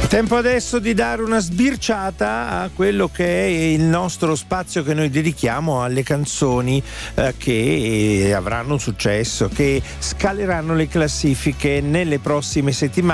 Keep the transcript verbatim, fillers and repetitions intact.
Tempo adesso di dare una sbirciata a quello che è il nostro spazio che noi dedichiamo alle canzoni eh, che avranno successo, che scaleranno le classifiche nelle prossime settimane.